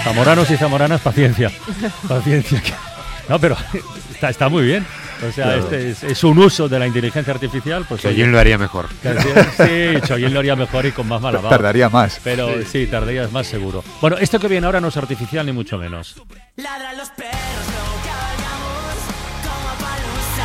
Zamoranos y zamoranas, paciencia. No, pero está muy bien. O sea, claro. Es un uso de la inteligencia artificial. Pues Chollín lo haría mejor. Sí, Chollín lo haría mejor y con más mala baba. Tardaría más. Pero sí, tardaría más seguro. Bueno, esto que viene ahora no es artificial ni mucho menos. Ladran los perros, no cabalgamos como palusas.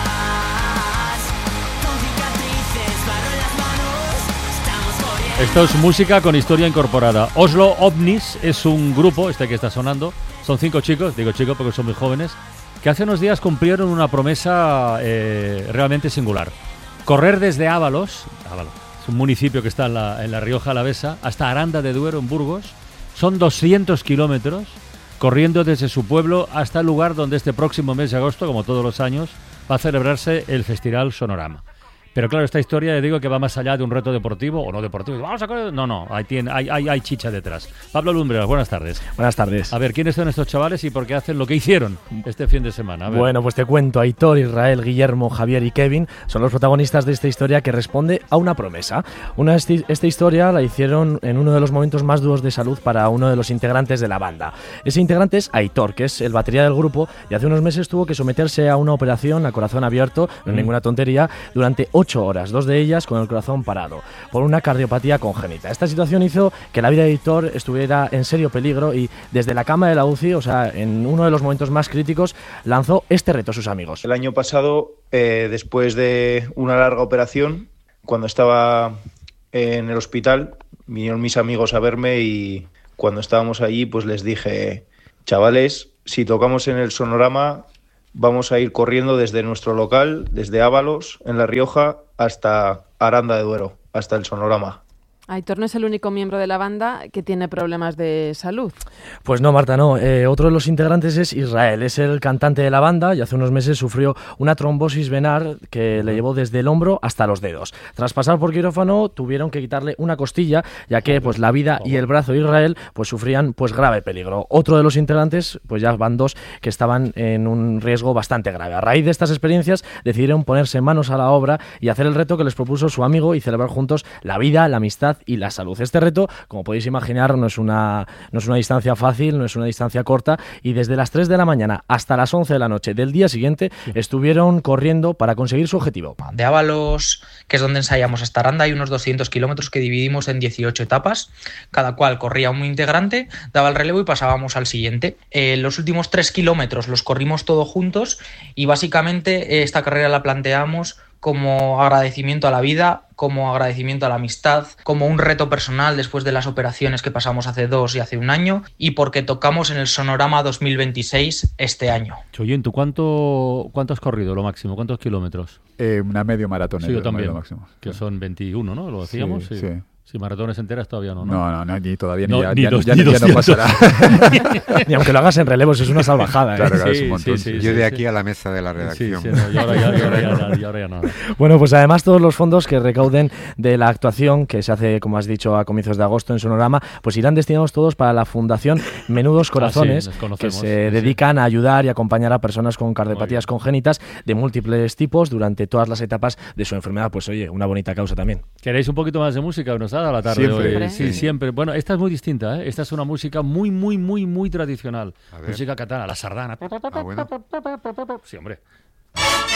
Con cicatrices, barro en las manos, estamos corriendo. Esto es música con historia incorporada. Oslo Ovnis es un grupo, que está sonando. Son 5 chicos, digo chicos porque son muy jóvenes, que hace unos días cumplieron una promesa realmente singular. Correr desde Ábalos, es un municipio que está en la Rioja Alavesa, hasta Aranda de Duero, en Burgos. Son 200 kilómetros, corriendo desde su pueblo hasta el lugar donde este próximo mes de agosto, como todos los años, va a celebrarse el Festival Sonorama. Pero claro, esta historia, le digo que va más allá de un reto deportivo o no deportivo. Vamos a correr. No, hay chicha detrás. Pablo Lumbreras, buenas tardes. Buenas tardes. A ver, ¿quiénes son estos chavales y por qué hacen lo que hicieron este fin de semana? A ver. Bueno, pues te cuento. Aitor, Israel, Guillermo, Javier y Kevin son los protagonistas de esta historia que responde a una promesa. Esta historia la hicieron en uno de los momentos más duros de salud para uno de los integrantes de la banda. Ese integrante es Aitor, que es el batería del grupo, y hace unos meses tuvo que someterse a una operación a corazón abierto, no es ninguna tontería, durante 8 horas, 2 de ellas con el corazón parado, por una cardiopatía congénita. Esta situación hizo que la vida de Aitor estuviera en serio peligro y desde la cama de la UCI, o sea, en uno de los momentos más críticos, lanzó este reto a sus amigos. El año pasado, después de una larga operación, cuando estaba en el hospital, vinieron mis amigos a verme y cuando estábamos allí, pues les dije, chavales, si tocamos en el Sonorama, vamos a ir corriendo desde nuestro local, desde Ábalos, en La Rioja, hasta Aranda de Duero, hasta el Sonorama. Aitor no es el único miembro de la banda que tiene problemas de salud. Pues no, Marta, no. Otro de los integrantes es Israel, es el cantante de la banda y hace unos meses sufrió una trombosis venar que le llevó desde el hombro hasta los dedos. Tras pasar por quirófano tuvieron que quitarle una costilla, ya que pues la vida y el brazo de Israel pues sufrían pues grave peligro. Otro de los integrantes, pues ya van 2 que estaban en un riesgo bastante grave. A raíz de estas experiencias decidieron ponerse manos a la obra y hacer el reto que les propuso su amigo y celebrar juntos la vida, la amistad y la salud. Este reto, como podéis imaginar, no es una distancia fácil, no es una distancia corta, y desde las 3 de la mañana hasta las 11 de la noche del día siguiente estuvieron corriendo para conseguir su objetivo. De Ábalos, que es donde ensayamos, hasta Aranda, hay unos 200 kilómetros que dividimos en 18 etapas, cada cual corría un integrante, daba el relevo y pasábamos al siguiente. Los últimos 3 kilómetros los corrimos todos juntos y básicamente esta carrera la planteamos como agradecimiento a la vida, como agradecimiento a la amistad, como un reto personal después de las operaciones que pasamos hace 2 y hace 1 año, y porque tocamos en el Sonorama 2026 este año. Chollín, ¿tú cuánto has corrido lo máximo? ¿Cuántos kilómetros? Una medio maratón. Sí, yo también, máximo. Que son 21, ¿no? Lo decíamos. Sí. Si maratones enteras todavía no. No, ni todavía no, ya no pasará. Ni aunque lo hagas en relevos, es una salvajada. Claro, es un montón. Yo de aquí a la mesa de la redacción. Y ahora ya nada. Bueno, pues además todos los fondos que recauden de la actuación, que se hace, como has dicho, a comienzos de agosto en Sonorama, pues irán destinados todos para la Fundación Menudos Corazones, que se dedican a ayudar y acompañar a personas con cardiopatías congénitas de múltiples tipos durante todas las etapas de su enfermedad. Pues oye, una bonita causa también. ¿Queréis un poquito más de música? ¿Nos da la tarde siempre, hoy? Sí, siempre. Bueno, esta es muy distinta, ¿eh? Esta es una música muy tradicional. Música catalana, la sardana. Bueno. Sí, hombre.